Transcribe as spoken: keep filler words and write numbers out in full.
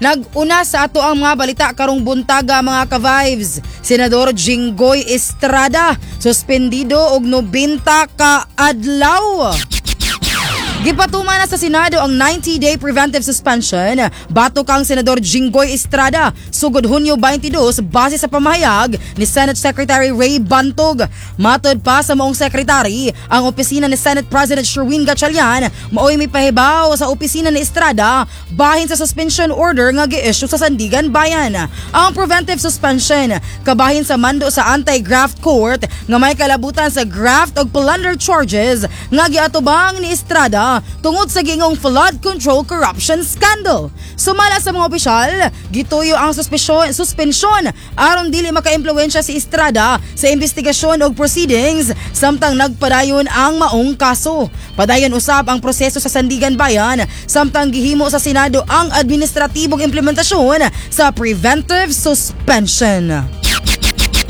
Nag-una sa ato ang mga balita karong buntaga mga ka-vibes. Senador Jinggoy Estrada suspendido og nobenta ka adlaw. Gipatuman na sa Senado ang ninety-day preventive suspension batok kang Senador Jinggoy Estrada sugod Hunyo twenty-two base sa pamahayag ni Senate Secretary Ray Bantog. Matod pa sa maong sekretary, ang opisina ni Senate President Sherwin Gatchalian maoy mipahibaw sa opisina ni Estrada bahin sa suspension order nga gi-issue sa Sandigan Bayan. Ang preventive suspension kabahin sa mando sa anti-graft court nga may kalabutan sa graft o plunder charges nga giatubang ni Estrada tungod sa gingong flood control corruption scandal. Sumala sa mga opisyal, gituyo ang suspensyon, suspensyon aron dili maka-impluwensya si Estrada sa investigasyon o proceedings samtang nagpadayon ang maong kaso. Padayon usab ang proseso sa Sandigan Bayan samtang gihimo sa Senado ang administratibong implementasyon sa preventive suspension.